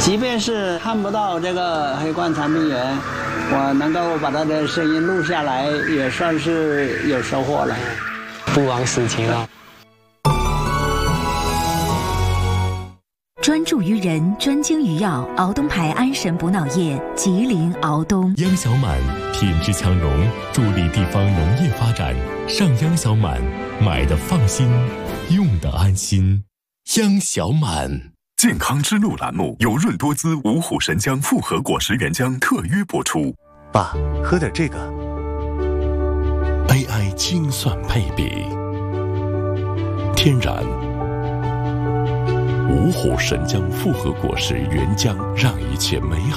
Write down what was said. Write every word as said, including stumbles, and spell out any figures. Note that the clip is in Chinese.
即便是看不到这个黑冠长臂猿，我能够把它的声音录下来，也算是有收获了。 不枉此行啊！ 专注于人，专精于药，敖东牌安神补脑液，吉林敖东。 央小满品质强农，助力地方农业发展。上央小满，买的放心，用的安心。央小满。 健康之路栏目由润多滋五虎神姜复合果实原浆特约播出。 爸，喝点这个。 A I 精算配比，天然。五虎神姜复合果实原浆，让一切美好。